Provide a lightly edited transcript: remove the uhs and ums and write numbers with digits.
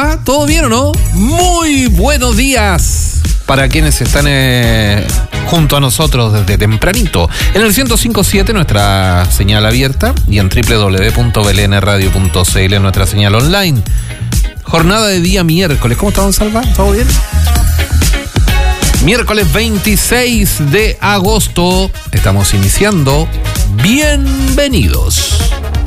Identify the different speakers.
Speaker 1: va? ¿Todo bien o no? Muy buenos días para quienes están junto a nosotros desde tempranito. En el 105.7 nuestra señal abierta y en www.blnradio.cl nuestra señal online. Jornada de día miércoles. ¿Cómo estamos, Salva? ¿Todo bien? Miércoles 26 de agosto. Estamos iniciando. Bienvenidos.